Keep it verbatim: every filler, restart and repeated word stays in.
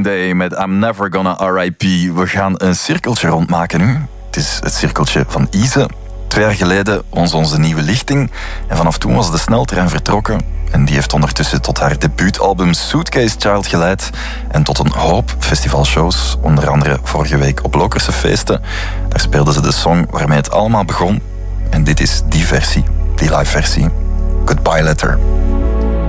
Day met I'm Never Gonna R I P. We gaan een cirkeltje rondmaken nu. Het is het cirkeltje van Ize. Twee jaar geleden was onze nieuwe lichting. En vanaf toen was de sneltrein vertrokken. En die heeft ondertussen tot haar debuutalbum Suitcase Child geleid. En tot een hoop festivalshows. Onder andere vorige week op Lokerse Feesten. Daar speelden ze de song waarmee het allemaal begon. En dit is die versie, die live versie. Goodbye Letter.